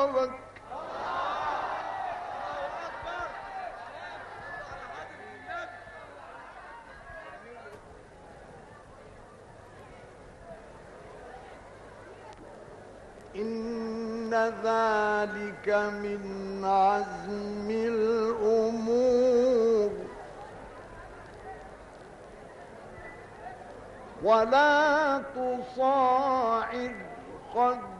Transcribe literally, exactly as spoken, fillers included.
إن ذلك من عزم الأمور ولا تصاعد خدك